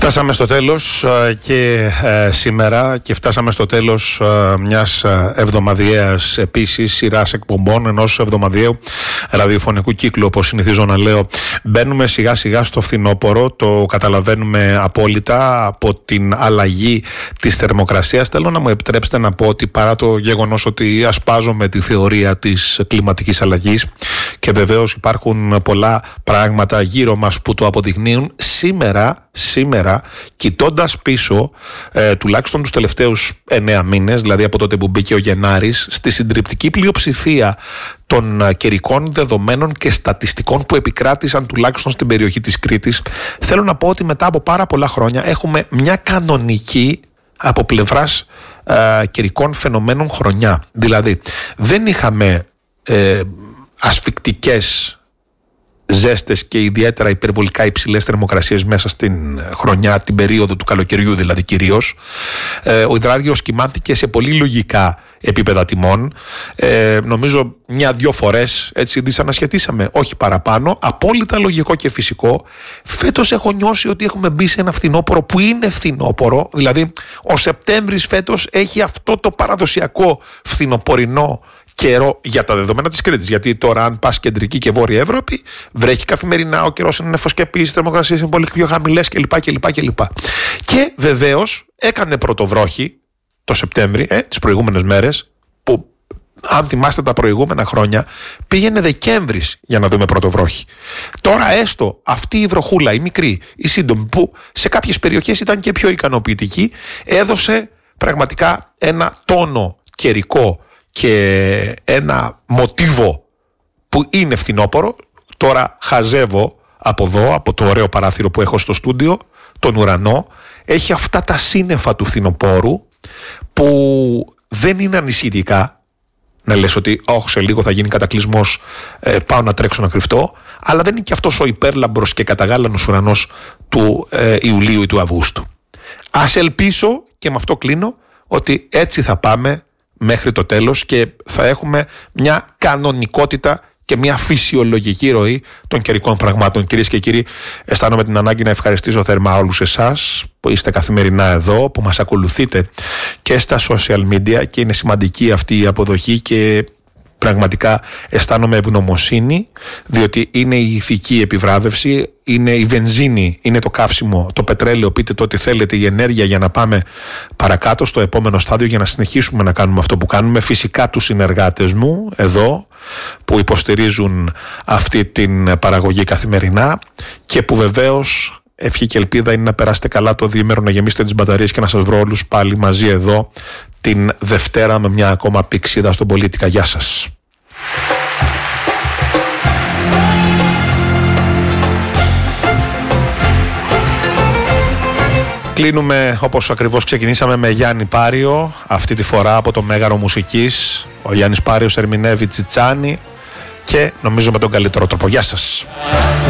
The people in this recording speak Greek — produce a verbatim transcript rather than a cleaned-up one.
Φτάσαμε στο τέλος και ε, σήμερα και φτάσαμε στο τέλος ε, μιας εβδομαδιαίας επίσης σειράς εκπομπών, ενός εβδομαδιαίου ραδιοφωνικού κύκλου, όπως συνηθίζω να λέω. Μπαίνουμε σιγά σιγά στο φθινόπωρο, το καταλαβαίνουμε απόλυτα από την αλλαγή της θερμοκρασίας. Θέλω να μου επιτρέψετε να πω ότι παρά το γεγονός ότι ασπάζομαι τη θεωρία της κλιματικής αλλαγής και βεβαίως υπάρχουν πολλά πράγματα γύρω μας που το αποδεικνύουν, σήμερα, σήμερα κοιτώντας πίσω ε, τουλάχιστον τους τελευταίους εννέα μήνες, δηλαδή από τότε που μπήκε ο Γενάρης, στη συντριπτική πλειοψηφία των uh, καιρικών δεδομένων και στατιστικών που επικράτησαν τουλάχιστον στην περιοχή της Κρήτης, θέλω να πω ότι μετά από πάρα πολλά χρόνια έχουμε μια κανονική από πλευράς uh, καιρικών φαινομένων χρονιά. Δηλαδή δεν είχαμε ε, ασφικτικές ζέστες και ιδιαίτερα υπερβολικά υψηλές θερμοκρασίες μέσα στην χρονιά, την περίοδο του καλοκαιριού δηλαδή κυρίως. Ε, ο υδράργυρος κυμάνθηκε σε πολύ λογικά επίπεδα τιμών. Ε, νομίζω μια-δυο φορές έτσι δυσανασχετήσαμε, όχι παραπάνω. Απόλυτα λογικό και φυσικό. Φέτος έχω νιώσει ότι έχουμε μπει σε ένα φθινόπωρο που είναι φθινόπωρο. Δηλαδή ο Σεπτέμβρης φέτος έχει αυτό το παραδοσιακό φθινοπορεινό καιρό για τα δεδομένα της Κρήτης. Γιατί τώρα, αν πας κεντρική και βόρεια Ευρώπη, βρέχει καθημερινά, ο καιρός είναι νεφοσκεπής, οι θερμοκρασίες είναι πολύ πιο χαμηλές κλπ. κλπ, κλπ. Και βεβαίως έκανε πρωτοβρόχη το Σεπτέμβρη, ε, τις προηγούμενες μέρες, που αν θυμάστε τα προηγούμενα χρόνια πήγαινε Δεκέμβρης για να δούμε πρωτοβρόχη. Τώρα έστω αυτή η βροχούλα, η μικρή, η σύντομη, που σε κάποιες περιοχές ήταν και πιο ικανοποιητική, έδωσε πραγματικά ένα τόνο καιρικό και ένα μοτίβο που είναι φθινόπορο. Τώρα χαζεύω από εδώ, από το ωραίο παράθυρο που έχω στο στούντιο, τον ουρανό. Έχει αυτά τα σύννεφα του φθινοπόρου που δεν είναι ανησυχητικά. Να λες ότι όχι, σε λίγο θα γίνει κατακλυσμός, ε, πάω να τρέξω να κρυφτώ. Αλλά δεν είναι και αυτός ο υπέρλαμπρος και καταγάλανος ουρανός του ε, Ιουλίου ή του Αυγούστου. Ας ελπίσω, και με αυτό κλείνω, ότι έτσι θα πάμε μέχρι το τέλος και θα έχουμε μια κανονικότητα και μια φυσιολογική ροή των καιρικών πραγμάτων. Κυρίες και κύριοι, αισθάνομαι την ανάγκη να ευχαριστήσω θερμά όλους εσάς που είστε καθημερινά εδώ, που μας ακολουθείτε και στα social media, και είναι σημαντική αυτή η αποδοχή και πραγματικά αισθάνομαι ευγνωμοσύνη, διότι είναι η ηθική επιβράβευση, είναι η βενζίνη, είναι το καύσιμο, το πετρέλαιο, πείτε το ό,τι θέλετε, η ενέργεια για να πάμε παρακάτω στο επόμενο στάδιο, για να συνεχίσουμε να κάνουμε αυτό που κάνουμε. Φυσικά τους συνεργάτες μου εδώ που υποστηρίζουν αυτή την παραγωγή καθημερινά και που βεβαίως ευχή και ελπίδα είναι να περάσετε καλά το διήμερο, να γεμίσετε τις μπαταρίες και να σας βρω όλους πάλι μαζί εδώ την Δευτέρα με μια ακόμα πηξίδα στον Πολίτικα. Γεια σας. Κλείνουμε όπως ακριβώς ξεκινήσαμε με Γιάννη Πάριο, αυτή τη φορά από το Μέγαρο Μουσικής. Ο Γιάννης Πάριος ερμηνεύει Τσιτσάνι και νομίζω με τον καλύτερο τρόπο. Γεια σας.